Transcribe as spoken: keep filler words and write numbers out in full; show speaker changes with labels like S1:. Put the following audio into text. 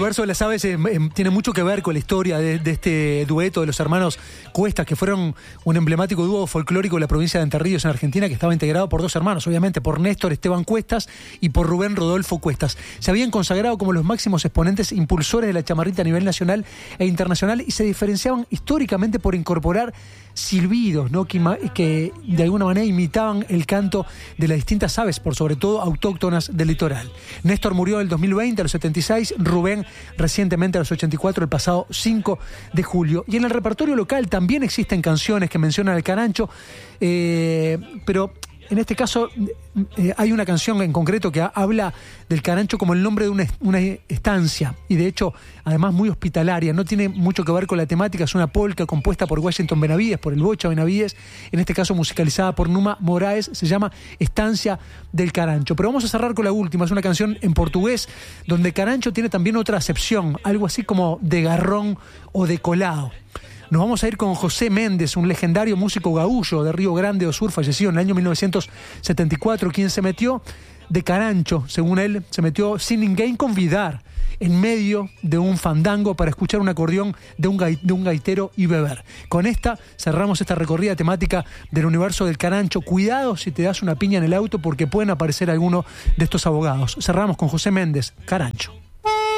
S1: universo de las aves eh, eh, tiene mucho que ver con la historia de, de este dueto de los hermanos Cuestas, que fueron un emblemático dúo folclórico de la provincia de Entre Ríos, en Argentina, que estaba integrado por dos hermanos, obviamente, por Néstor Esteban Cuestas y por Rubén Rodolfo Cuestas. Se habían consagrado como los máximos exponentes impulsores de la chamarrita a nivel nacional e internacional y se diferenciaban históricamente por incorporar silbidos, ¿no? que, que de alguna manera imitaban el canto de las distintas aves, por sobre todo autóctonas del litoral. Néstor murió en el dos mil veinte, a los setenta y seis, Rubén recientemente a los ochenta y cuatro, el pasado cinco de julio. Y en el repertorio local también existen canciones que mencionan al carancho, eh, pero en este caso eh, hay una canción en concreto que habla del carancho como el nombre de una, una estancia, y de hecho además muy hospitalaria, no tiene mucho que ver con la temática, es una polca compuesta por Washington Benavides, por el Bocha Benavides, en este caso musicalizada por Numa Moraes, se llama Estancia del Carancho. Pero vamos a cerrar con la última, es una canción en portugués donde carancho tiene también otra acepción, algo así como de garrón o de colado. Nos vamos a ir con José Méndez, un legendario músico gaúcho de Río Grande do Sur, fallecido en el año mil novecientos setenta y cuatro, quien se metió de carancho, según él, se metió sin ninguém convidar, en medio de un fandango para escuchar un acordeón de un, gai, de un gaitero y beber. Con esta cerramos esta recorrida temática del universo del carancho. Cuidado si te das una piña en el auto porque pueden aparecer algunos de estos abogados. Cerramos con José Méndez, Carancho.